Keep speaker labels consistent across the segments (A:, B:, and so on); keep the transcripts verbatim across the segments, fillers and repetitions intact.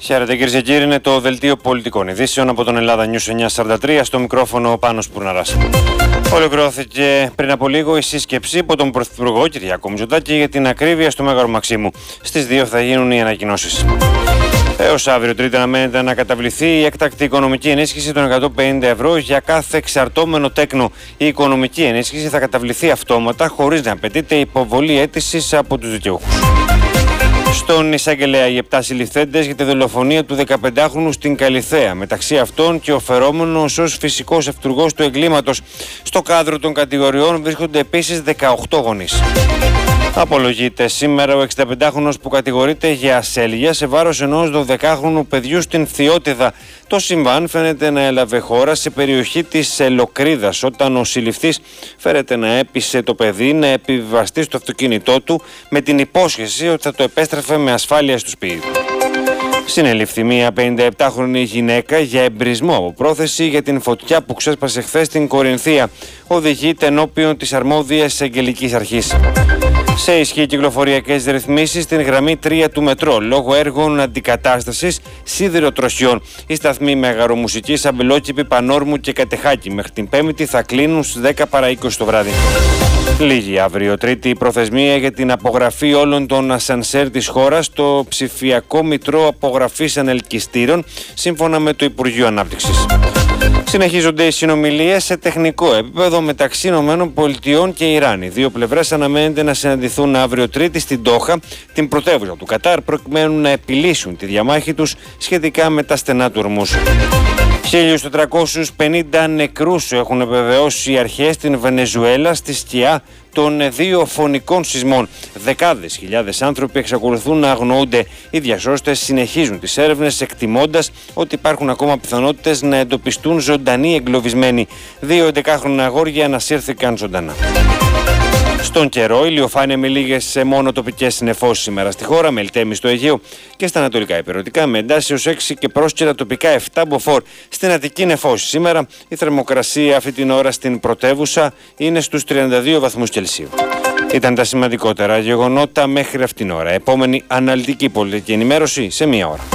A: Χαίρετε κυρίες και κύριοι, είναι το δελτίο πολιτικών ειδήσεων από τον Ελλάδα News εννιακόσια σαράντα τρία, στο μικρόφωνο ο Πάνος Πουρναράς. Ολοκληρώθηκε πριν από λίγο η σύσκεψη από τον Πρωθυπουργό Κυριάκο Μητσοτάκη για την ακρίβεια στο Μέγαρο Μαξίμου. Στις δύο θα γίνουν οι ανακοινώσεις. Έως αύριο Τρίτη αναμένεται να καταβληθεί η έκτακτη οικονομική ενίσχυση των εκατόν πενήντα ευρώ για κάθε εξαρτώμενο τέκνο. Η οικονομική ενίσχυση θα καταβληθεί αυτόματα χωρίς να απαιτείται υποβολή αίτησης από τους δικαιούχους. Στον εισαγγελέα οι επτά συλληφθέντες για τη δολοφονία του δεκαπεντάχρονου στην Καλιθέα, μεταξύ αυτών και ο φερόμενος ως φυσικός ευτουργός του εγκλήματος. Στο κάδρο των κατηγοριών βρίσκονται επίσης δεκαοκτώ γονείς. Απολογείται σήμερα ο εξηνταπεντάχρονος που κατηγορείται για ασέλγεια σε βάρος ενός δωδεκάχρονου παιδιού στην Θειότιδα. Το συμβάν φαίνεται να έλαβε χώρα σε περιοχή της Λοκρίδας, όταν ο συλληφθής φέρεται να έπεισε το παιδί να επιβιβαστεί στο αυτοκίνητό του με την υπόσχεση ότι θα το επέστρεφε με ασφάλεια στο σπίτι του. Συνελήφθη μία πενηνταεπτάχρονη γυναίκα για εμπρισμό από πρόθεση για την φωτιά που ξέσπασε χθες στην Κορινθία. Οδηγείται ενώπιον της αρμόδιας εισαγγελικής αρχής. Σε ισχύ κυκλοφοριακές ρυθμίσεις στην γραμμή τρία του μετρό λόγω έργων αντικατάστασης σιδηροτροχιών. Οι σταθμοί Μεγαρομουσικής, Αμπελόκηπη, Πανόρμου και Κατεχάκη μέχρι την Πέμπτη θα κλείνουν στις δέκα παρά είκοσι το βράδυ. Λίγη αύριο Τρίτη η προθεσμία για την απογραφή όλων των ασανσέρ της χώρας στο ψηφιακό μητρό απογραφής ανελκυστήρων, σύμφωνα με το Υπουργείο Ανάπτυξης. Συνεχίζονται οι συνομιλίες σε τεχνικό επίπεδο μεταξύ ΗΠΑ και Ιράν. Οι δύο πλευρές αναμένεται να συναντηθούν αύριο Τρίτη στην Ντόχα, την πρωτεύουσα του Κατάρ, προκειμένου να επιλύσουν τη διαμάχη τους σχετικά με τα στενά του Ορμούζ. χίλια τετρακόσιους πενήντα νεκρούς έχουν επιβεβαιώσει οι αρχές στην Βενεζουέλα στη σκιά των δύο φωνικών σεισμών. Δεκάδες χιλιάδες άνθρωποι εξακολουθούν να αγνοούνται. Οι διασώστες συνεχίζουν τις έρευνες, εκτιμώντας ότι υπάρχουν ακόμα πιθανότητες να εντοπιστούν ζωντανοί εγκλωβισμένοι. Δύο έντεκάχρονα αγόρια ανασύρθηκαν ζωντανά. Στον καιρό, ηλιοφάνεια με λίγες μόνο τοπικές συννεφώσεις σήμερα στη χώρα, με Ελτέμι στο Αιγαίο και στα ανατολικά υπηρετικά, με εντάσεις έως έξι και πρόσκαιρα τοπικά επτά μποφόρ. Στην Αττική νεφώσεις σήμερα, η θερμοκρασία αυτή την ώρα στην πρωτεύουσα είναι στους τριάντα δύο βαθμούς Κελσίου. Ήταν τα σημαντικότερα γεγονότα μέχρι αυτήν την ώρα. Επόμενη αναλυτική πολιτική ενημέρωση σε μία ώρα.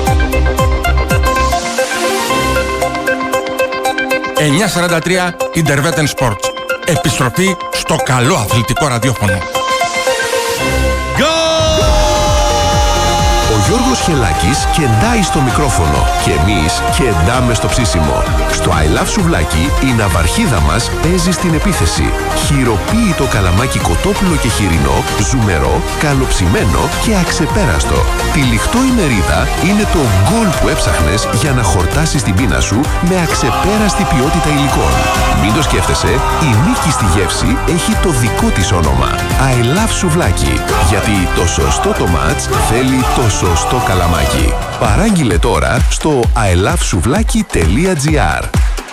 B: εννιακόσια σαράντα τρία Intervetten Sports. Επιστροφή στο καλό αθλητικό ραδιόφωνο.
C: Ο Γιώργος Χελάκης κεντάει στο μικρόφωνο και εμείς κεντάμε στο ψήσιμο. Στο I Love Σουβλάκι η ναυαρχίδα μας παίζει στην επίθεση. Χειροποίητο καλαμάκι κοτόπουλο και χοιρινό, ζουμερό, καλοψημένο και αξεπέραστο. Τυλιχτό η μερίδα είναι το γκολ που έψαχνες για να χορτάσεις την πείνα σου με αξεπέραστη ποιότητα υλικών. Μην το σκέφτεσαι, η νίκη στη γεύση έχει το δικό της όνομα. I Love Σουβλάκι. Γιατί το σωστό το μάτς θέλει το σωστό καλαμάκι. Παράγγειλε τώρα στο i love souvlaki τελεία gr.